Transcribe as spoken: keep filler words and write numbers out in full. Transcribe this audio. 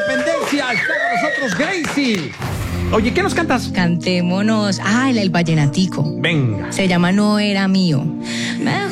Independencia. Está con nosotros Gracie. Oye, ¿qué nos cantas? Cantémonos. Ah, el, el vallenatico. Venga. Se llama No Era Mío.